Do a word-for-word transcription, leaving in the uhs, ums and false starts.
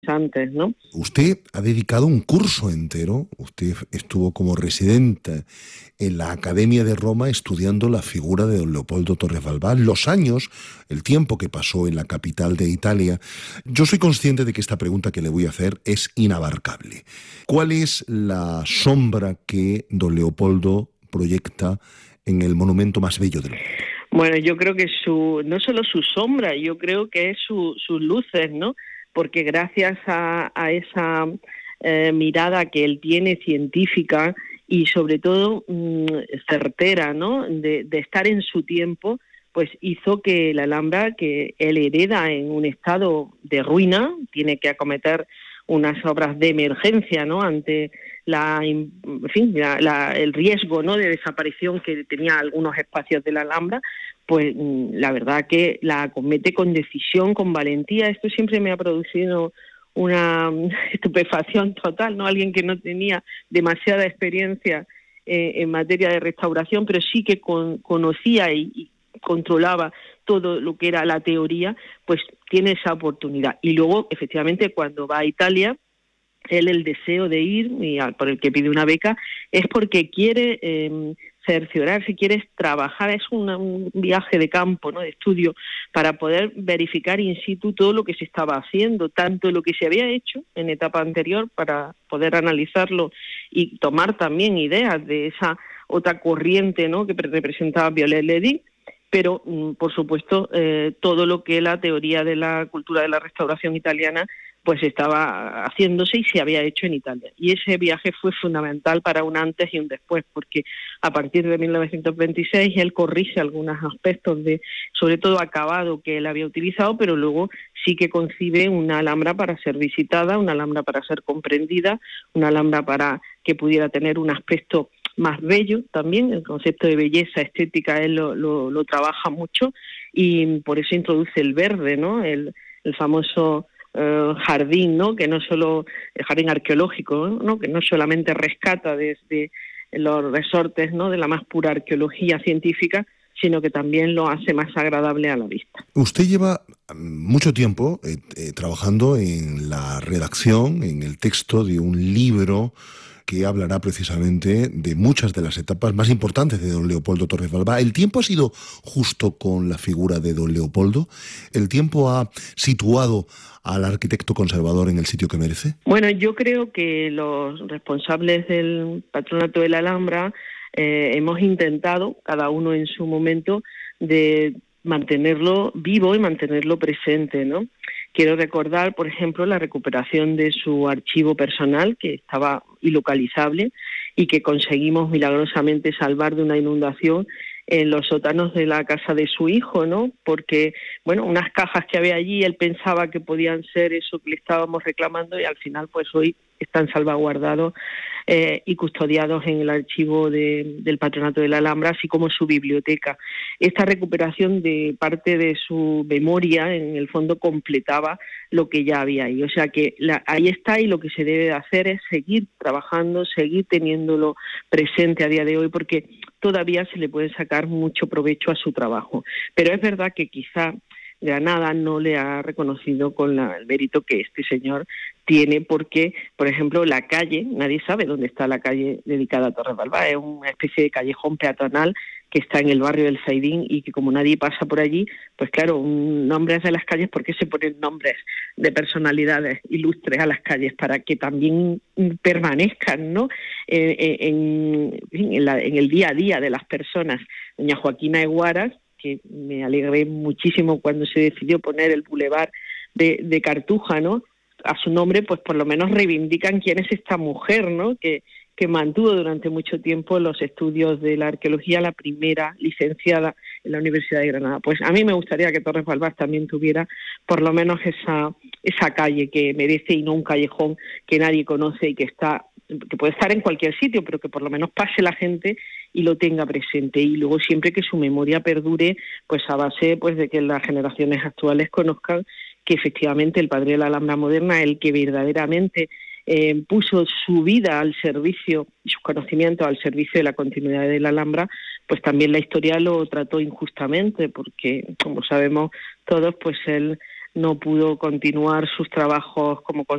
antes, ¿no? Usted ha dedicado un curso entero, usted estuvo como residente en la Academia de Roma estudiando la figura de don Leopoldo Torres Balbás, los años, el tiempo que pasó en la capital de Italia. Yo soy consciente de que esta pregunta que le voy a hacer es inabarcable. ¿Cuál es la sombra que don Leopoldo proyecta en el monumento más bello del mundo? Bueno, yo creo que su, no solo su sombra, yo creo que es su, sus luces, ¿no? Porque gracias a, a esa eh, mirada que él tiene científica y sobre todo mmm, certera, ¿no? De, de estar en su tiempo, pues hizo que la Alhambra, que él hereda en un estado de ruina, tiene que acometer unas obras de emergencia, ¿no? Ante la, en fin, la, la, el riesgo, ¿no? de desaparición que tenía algunos espacios de la Alhambra, pues la verdad que la acomete con decisión, con valentía. Esto siempre me ha producido una estupefacción total, ¿no? Alguien que no tenía demasiada experiencia eh, en materia de restauración, pero sí que con, conocía y, y controlaba todo lo que era la teoría, pues tiene esa oportunidad. Y luego, efectivamente, cuando va a Italia, él el deseo de ir, y por el que pide una beca, es porque quiere eh, cerciorarse, quiere trabajar, es una, un viaje de campo, ¿no? de estudio, para poder verificar in situ todo lo que se estaba haciendo, tanto lo que se había hecho en etapa anterior, para poder analizarlo y tomar también ideas de esa otra corriente, ¿no? que representaba Viollet-le-Duc, pero, por supuesto, eh, todo lo que la teoría de la cultura de la restauración italiana pues estaba haciéndose y se había hecho en Italia. Y ese viaje fue fundamental para un antes y un después, porque a partir de mil novecientos veintiséis él corrige algunos aspectos de, sobre todo acabado, que él había utilizado, pero luego sí que concibe una Alhambra para ser visitada, una Alhambra para ser comprendida, una Alhambra para que pudiera tener un aspecto más bello también. El concepto de belleza estética él lo, lo, lo trabaja mucho y por eso introduce el verde, ¿no? El, el famoso Uh, jardín, ¿no? Que no solo el jardín arqueológico, ¿no? Que no solamente rescata desde los resortes, ¿no? de la más pura arqueología científica, sino que también lo hace más agradable a la vista. Usted lleva mucho tiempo eh, eh, trabajando en la redacción, en el texto de un libro que hablará precisamente de muchas de las etapas más importantes de don Leopoldo Torres Balbás. ¿El tiempo ha sido justo con la figura de don Leopoldo? ¿El tiempo ha situado al arquitecto conservador en el sitio que merece? Bueno, yo creo que los responsables del Patronato de la Alhambra eh, hemos intentado, cada uno en su momento, de mantenerlo vivo y mantenerlo presente, ¿no? Quiero recordar, por ejemplo, la recuperación de su archivo personal, que estaba ilocalizable y que conseguimos milagrosamente salvar de una inundación en los sótanos de la casa de su hijo, ¿no? Porque, bueno, unas cajas que había allí, él pensaba que podían ser eso que le estábamos reclamando y al final, pues hoy están salvaguardados eh, y custodiados en el archivo de, del Patronato de la Alhambra, así como su biblioteca. Esta recuperación de parte de su memoria, en el fondo, completaba lo que ya había ahí. O sea que la, ahí está, y lo que se debe de hacer es seguir trabajando, seguir teniéndolo presente a día de hoy, porque todavía se le puede sacar mucho provecho a su trabajo. Pero es verdad que quizá Granada no le ha reconocido con la, el mérito que este señor tiene, porque, por ejemplo, la calle, nadie sabe dónde está la calle dedicada a Torres Balbás, es una especie de callejón peatonal que está en el barrio del Zaidín y que como nadie pasa por allí, pues claro, un nombres de las calles, ¿por qué se ponen nombres de personalidades ilustres a las calles? Para que también permanezcan, ¿no? Eh, en, en, la, en el día a día de las personas. Doña Joaquina Eguaras, que me alegré muchísimo cuando se decidió poner el bulevar de, de Cartuja, ¿no? A su nombre, pues por lo menos reivindican quién es esta mujer, ¿no? Que, que mantuvo durante mucho tiempo los estudios de la arqueología, la primera licenciada en la Universidad de Granada. Pues a mí me gustaría que Torres Balbás también tuviera por lo menos esa, esa calle que merece y no un callejón que nadie conoce y que está, que puede estar en cualquier sitio, pero que por lo menos pase la gente y lo tenga presente, y luego siempre que su memoria perdure, pues a base pues de que las generaciones actuales conozcan que efectivamente el padre de la Alhambra moderna, el que verdaderamente eh, puso su vida al servicio y sus conocimientos al servicio de la continuidad de la Alhambra, pues también la historia lo trató injustamente, porque como sabemos todos, pues él no pudo continuar sus trabajos como